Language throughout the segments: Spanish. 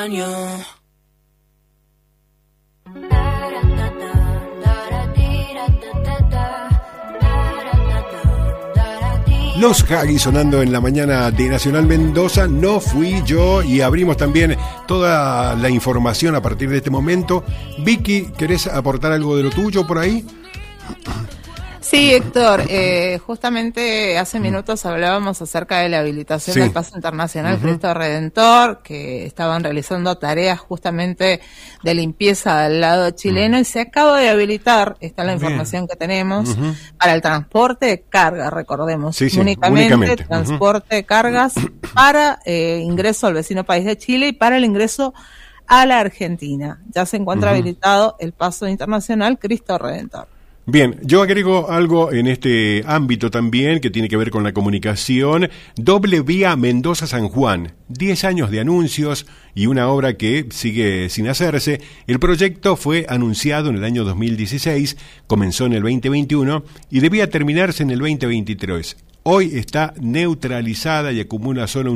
Los Haggis sonando en la mañana de Nacional Mendoza. No fui yo, y abrimos también toda la información a partir de este momento. Vicky, ¿querés aportar algo de lo tuyo por ahí? Sí, Héctor, justamente hace minutos hablábamos acerca de la habilitación del Paso Internacional Cristo Redentor, que estaban realizando tareas justamente de limpieza del lado chileno, y se acaba de habilitar, está la información que tenemos, para el transporte de carga, recordemos, únicamente transporte de cargas para ingreso al vecino país de Chile y para el ingreso a la Argentina. Ya se encuentra habilitado el Paso Internacional Cristo Redentor. Bien, yo agrego algo en este ámbito también que tiene que ver con la comunicación. Doble vía Mendoza-San Juan, 10 años de anuncios y una obra que sigue sin hacerse. El proyecto fue anunciado en el año 2016, comenzó en el 2021 y debía terminarse en el 2023. Hoy está neutralizada y acumula solo un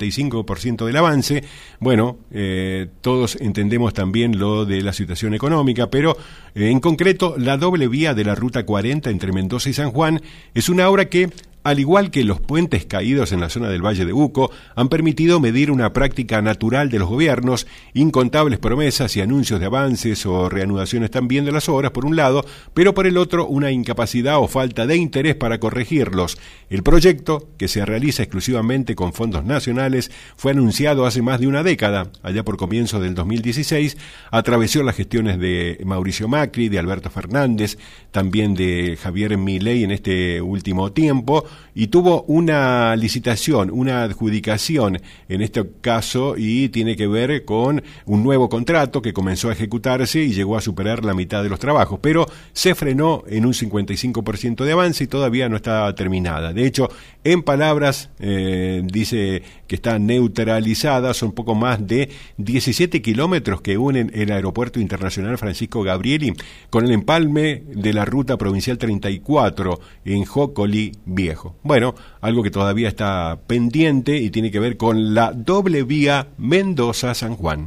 55% del avance. Bueno, todos entendemos también lo de la situación económica, pero en concreto la doble vía de la Ruta 40 entre Mendoza y San Juan es una obra que, al igual que los puentes caídos en la zona del Valle de Uco, han permitido medir una práctica natural de los gobiernos, incontables promesas y anuncios de avances o reanudaciones también de las obras por un lado, pero por el otro una incapacidad o falta de interés para corregirlos. El proyecto, que se realiza exclusivamente con fondos nacionales, fue anunciado hace más de una década, allá por comienzos del 2016, atravesó las gestiones de Mauricio Macri, de Alberto Fernández, también de Javier Milei en este último tiempo, y tuvo una licitación, una adjudicación en este caso, y tiene que ver con un nuevo contrato que comenzó a ejecutarse y llegó a superar la mitad de los trabajos, pero se frenó en un 55% de avance y todavía no está terminada. De hecho, en palabras, dice que está neutralizada, son poco más de 17 kilómetros que unen el Aeropuerto Internacional Francisco Gabrieli con el empalme de la Ruta Provincial 34 en Jocolí Viejo. Bueno, algo que todavía está pendiente y tiene que ver con la doble vía Mendoza-San Juan.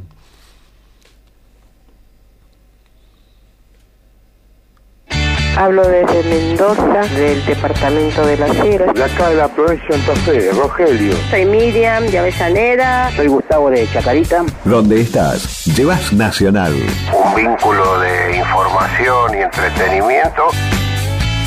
Hablo desde Mendoza, del departamento de Las Heras. De acá de la provincia de Santa Fe, Rogelio. Soy Miriam de Avellaneda. Soy Gustavo de Chacarita. ¿Dónde estás? Llevas Nacional. Un vínculo de información y entretenimiento.